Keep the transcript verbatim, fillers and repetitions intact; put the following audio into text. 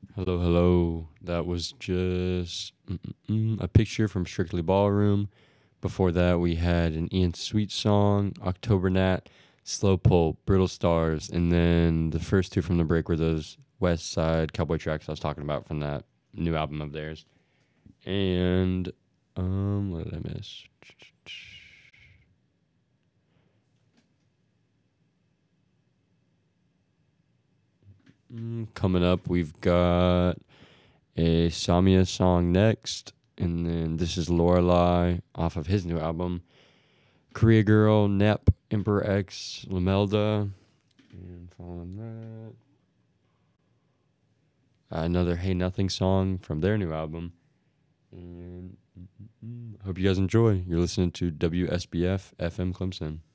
Hello, hello. That was just mm-mm-mm, a picture from Strictly Ballroom. Before that, we had an Ian Sweet song, October Nat, Slow Pull, Brittle Stars, and then the first two from the break were those West Side Cowboy tracks I was talking about from that new album of theirs. And um, what did I miss? Mm, coming up, we've got a Samia song next, and then this is Lorelai off of his new album, Korea Girl, Nep, Emperor X, Lamelda, and following that, uh, another Hey Nothing song from their new album. And mm, mm, mm, hope you guys enjoy. You're listening to W S B F F M Clemson.